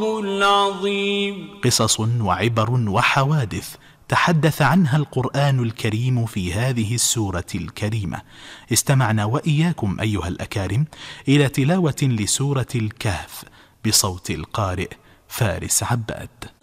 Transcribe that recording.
العظيم. قصص وعبر وحوادث تحدث عنها القرآن الكريم في هذه السورة الكريمة. استمعنا وإياكم أيها الأكارم إلى تلاوة لسورة الكهف بصوت القارئ فارس عباد.